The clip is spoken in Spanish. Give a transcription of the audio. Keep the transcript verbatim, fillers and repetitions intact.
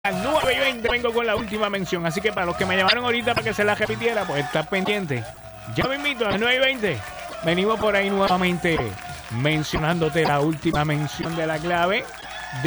A las nueve y veinte vengo con la última mención. Así que para los que me llamaron ahorita para que se la repitiera, pues estar pendiente. Ya me invito a las nueve y veinte. Venimos por ahí nuevamente mencionándote la última mención de la clave.